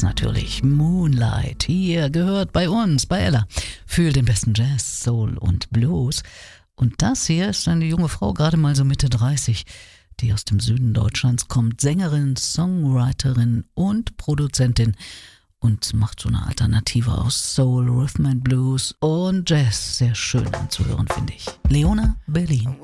Jazz natürlich. Moonlight, hier gehört bei uns, bei Ella. Fühl den besten Jazz, Soul und Blues. Und das hier ist eine junge Frau, gerade mal so Mitte 30, die aus dem Süden Deutschlands kommt. Sängerin, Songwriterin und Produzentin. Und macht so eine Alternative aus Soul, Rhythm and Blues und Jazz. Sehr schön anzuhören, finde ich. Leona Berlin.